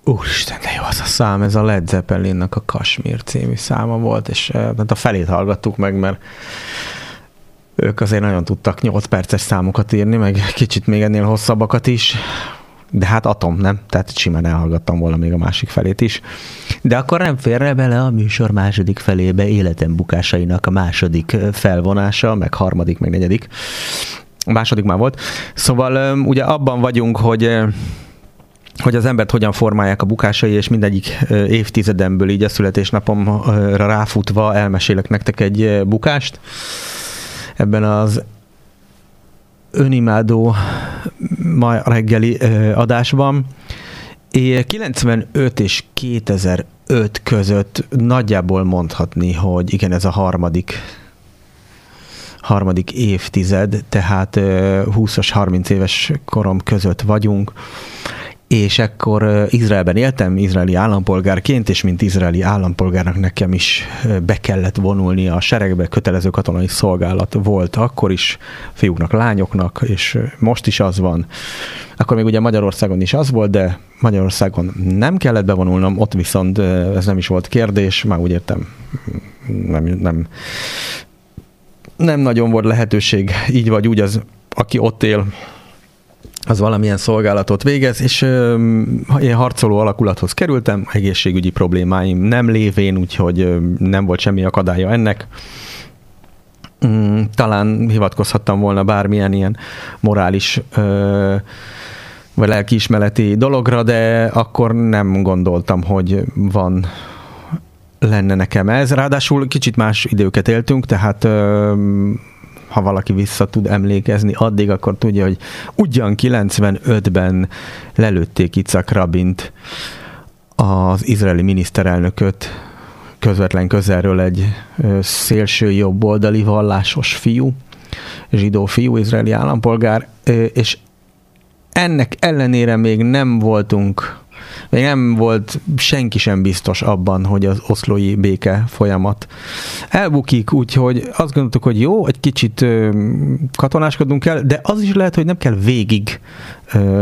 Úristen, de jó az a szám, ez a Led Zeppelinnek a Kashmir című száma volt, és a felét hallgattuk meg, mert ők azért nagyon tudtak 8 perces számokat írni, meg kicsit még ennél hosszabbakat is, de hát Atom, nem? Tehát simán elhallgattam volna még a másik felét is. De akkor nem férne bele a műsor második felébe életem bukásainak a második felvonása, meg harmadik, meg negyedik. A második már volt. Szóval ugye abban vagyunk, hogy az embert hogyan formálják a bukásai, és mindegyik évtizedemből így a születésnapomra ráfutva elmesélek nektek egy bukást. Ebben az önimádó ma reggeli adásban. 95 és 2005 között nagyjából mondhatni, hogy igen, ez a harmadik évtized, tehát 20-as, 30 éves korom között vagyunk, és akkor Izraelben éltem, izraeli állampolgárként, és mint izraeli állampolgárnak nekem is be kellett vonulni a seregbe, kötelező katonai szolgálat volt akkor is, fiúknak, lányoknak, és most is az van. Akkor még ugye Magyarországon is az volt, de Magyarországon nem kellett bevonulnom, ott viszont ez nem is volt kérdés, már úgy értem, nem nagyon volt lehetőség, így vagy úgy az, aki ott él, az valamilyen szolgálatot végez, és én harcoló alakulathoz kerültem, egészségügyi problémáim nem lévén, úgyhogy nem volt semmi akadálya ennek. Talán hivatkozhattam volna bármilyen ilyen morális vagy lelkiismereti dologra, de akkor nem gondoltam, hogy lenne nekem ez. Ráadásul kicsit más időket éltünk, tehát ha valaki vissza tud emlékezni addig, akkor tudja, hogy ugyan 95-ben lelőtték Yitzhak Rabint, az izraeli miniszterelnököt, közvetlen közelről egy szélső jobboldali vallásos fiú, zsidó fiú, izraeli állampolgár, és ennek ellenére még nem volt senki sem biztos abban, hogy az oszlói béke folyamat elbukik, úgyhogy azt gondoltuk, hogy jó, egy kicsit katonáskodnunk kell, de az is lehet, hogy nem kell végig